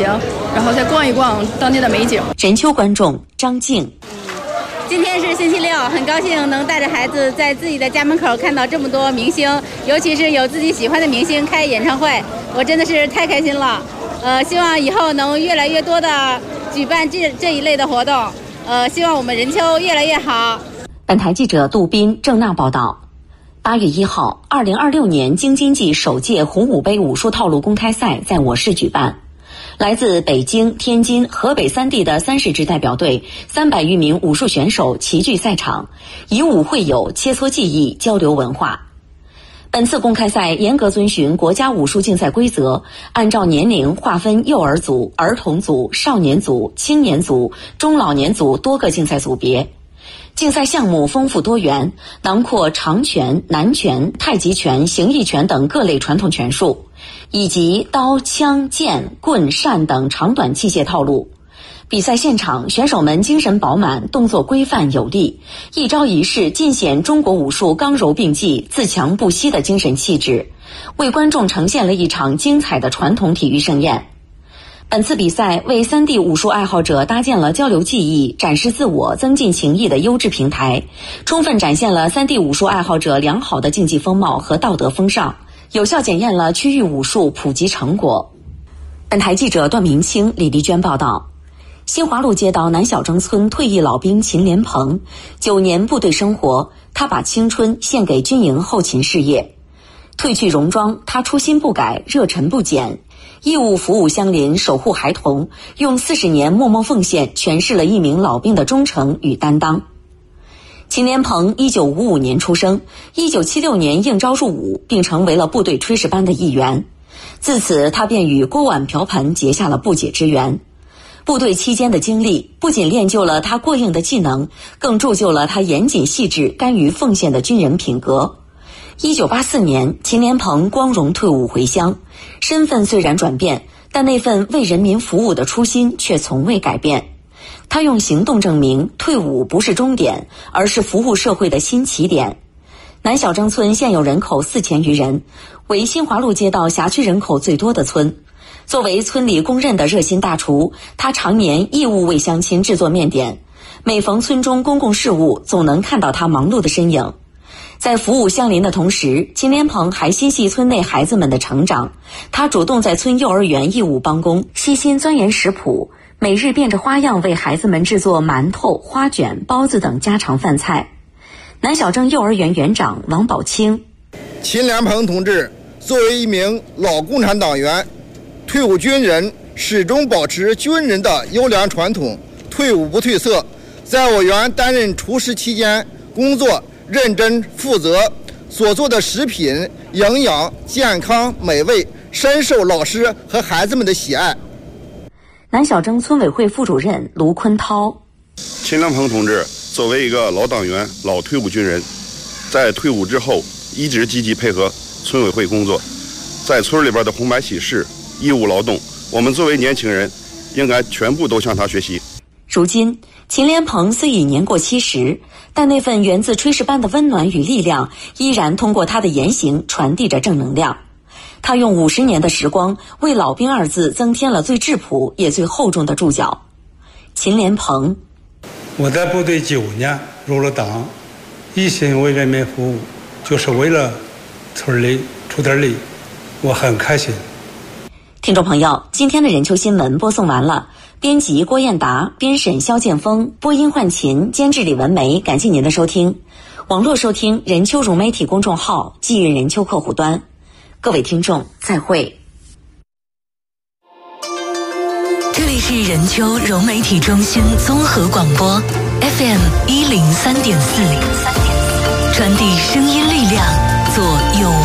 情，然后再逛一逛当地的美景。 任丘观众张静。 今天是星期六，很高兴能带着孩子在自己的家门口看到这么多明星，尤其是有自己喜欢的明星开演唱会，我真的是太开心了。希望以后能越来越多的举办这一类的活动，希望我们任丘越来越好。 本台记者杜斌、郑娜报道。8月1号，2026年京津冀首届红五杯武术套路公开赛在我市举办。来自北京、天津、河北3地的30支代表队，300余名武术选手齐聚赛场，以武会友，切磋技艺，交流文化。本次公开赛严格遵循国家武术竞赛规则，按照年龄划分幼儿组、儿童组、少年组、青年组、中老年组多个竞赛组别。竞赛项目丰富多元，囊括长拳、南拳、太极拳、形意拳等各类传统拳术，以及刀、枪、剑、棍、扇等长短器械套路。比赛现场，选手们精神饱满，动作规范有力，一招一式尽显中国武术刚柔并济、自强不息的精神气质，为观众呈现了一场精彩的传统体育盛宴。本次比赛为3地武术爱好者搭建了交流技艺、展示自我、增进情谊的优质平台，充分展现了3地武术爱好者良好的竞技风貌和道德风尚，有效检验了区域武术普及成果。本台记者段明清、李丽娟报道。新华路街道南小征村退役老兵秦连鹏，9年部队生活，他把青春献给军营后勤事业。褪去戎装，他初心不改，热忱不减，义务服务乡邻，守护孩童，用40年默默奉献诠释了一名老兵的忠诚与担当。秦连鹏1955年出生，1976年应招入伍，并成为了部队炊事班的一员。自此，他便与锅碗瓢盆结下了不解之缘。部队期间的经历不仅练就了他过硬的技能，更铸就了他严谨细致、甘于奉献的军人品格。1984年，秦连鹏光荣退伍回乡，身份虽然转变，但那份为人民服务的初心却从未改变。他用行动证明，退伍不是终点，而是服务社会的新起点。南小征村现有人口4000余人，为新华路街道辖区人口最多的村。作为村里公认的热心大厨，他常年义务为乡亲制作面点，每逢村中公共事务，总能看到他忙碌的身影。在服务乡邻的同时，秦连鹏还心系村内孩子们的成长。他主动在村幼儿园义务帮工，悉心钻研食谱，每日变着花样为孩子们制作馒头、花卷、包子等家常饭菜。南小征幼儿园园长王宝清： 秦连鹏同志作为一名老共产党员、退伍军人，始终保持军人的优良传统，退伍不褪色。在我园担任厨师期间，工作认真负责，所做的食品营养、健康、美味，深受老师和孩子们的喜爱。 南小征村委会副主任卢坤涛： 秦连鹏同志作为一个老党员、老退伍军人，在退伍之后一直积极配合村委会工作，在村里边的红白喜事、义务劳动，我们作为年轻人应该全部都向他学习。 如今，秦连鹏虽已年过70，但那份源自炊事班的温暖与力量依然通过他的言行传递着正能量。他用50年的时光为老兵2字增添了最质朴也最厚重的注脚。秦连鹏： 我在部队9年，入了党，一心为人民服务，就是为了村里出点力，我很开心。 听众朋友，今天的任丘新闻播送完了，编辑郭艳达，编审肖建峰，播音焕琴，监制李文梅，感谢您的收听。网络收听任丘融媒体公众号，寄运任丘客户端。各位听众，再会。 这里是任丘融媒体中心综合广播 FM 103.4，传递声音力量，做有